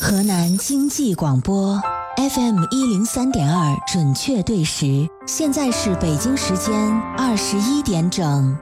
河南经济广播 FM 103.2准确对时，现在是北京时间21点整。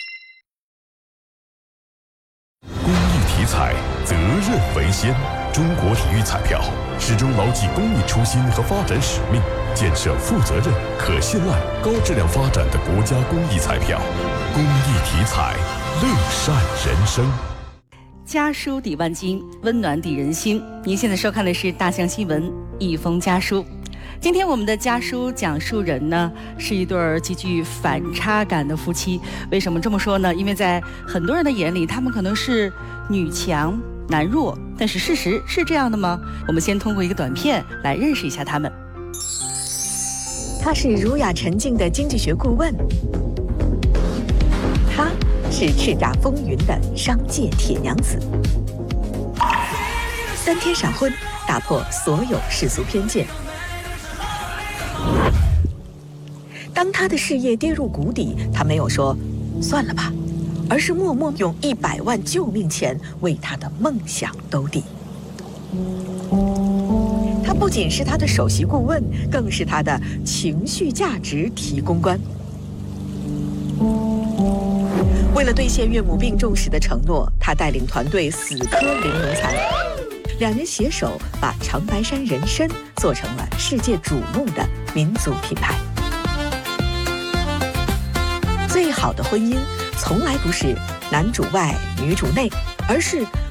公益体彩，责任为先。中国体育彩票始终牢记公益初心和发展使命，建设负责任、可信赖、高质量发展的国家公益彩票。公益体彩，乐善人生。 家书抵万金，温暖抵人心。您现在收看的是大象新闻一封家书。今天我们的家书讲述人呢，是一对极具反差感的夫妻。为什么这么说呢？因为在很多人的眼里，他们可能是女强男弱，但是事实是这样的吗？我们先通过一个短片来认识一下他们。 他是儒雅沉静的经济学顾问，他是叱咤风云的商界铁娘子。3天闪婚，打破所有世俗偏见。当他的事业跌入谷底，他没有说算了吧，而是默默用100万救命钱为他的梦想兜底。他不仅是他的首席顾问，更是他的情绪价值提供官。为了兑现岳母病重时的承诺，他带领团队死磕零农残，2人携手把长白山人参做成了世界瞩目的民族品牌。最好的婚姻从来不是男主外女主内，而是